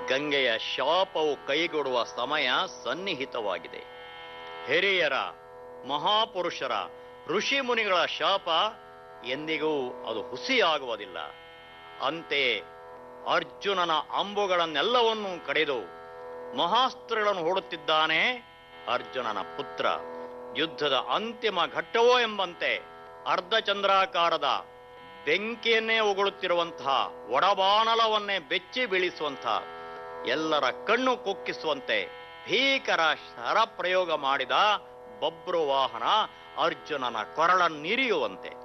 ಗಂಗೆಯ ಶಾಪವು ಕೈಗೊಡುವ ಸಮಯ ಸನ್ನಿಹಿತವಾಗಿದೆ. ಹಿರಿಯರ, ಮಹಾಪುರುಷರ, ಋಷಿ ಮುನಿಗಳ ಶಾಪ ಎಂದಿಗೂ ಅದು ಹುಸಿಯಾಗುವುದಿಲ್ಲ. ಅಂತೆಯೇ ಅರ್ಜುನನ ಅಂಬುಗಳನ್ನೆಲ್ಲವನ್ನೂ ಕಡಿದು ಮಹಾಸ್ತ್ರಗಳನ್ನು ಹೂಡುತ್ತಿದ್ದಾನೆ ಅರ್ಜುನನ ಪುತ್ರ. ಯುದ್ಧದ ಅಂತಿಮ ಘಟ್ಟವೋ ಎಂಬಂತೆ ಅರ್ಧಚಂದ್ರಾಕಾರದ ಬೆಂಕಿಯನ್ನೇ ಉಗುಳುತ್ತಿರುವಂತಹ ಒಡಬಾನಲವನ್ನೇ ಬೆಚ್ಚಿ ಬೀಳಿಸುವಂತಹ, ಎಲ್ಲರ ಕಣ್ಣು ಕುಕ್ಕಿಸುವಂತೆ ಭೀಕರ ಶರ ಪ್ರಯೋಗ ಮಾಡಿದ ಬಬ್ರುವಾಹನ ಅರ್ಜುನನ ಕೊರಳನ್ನಿರಿಯುವಂತೆ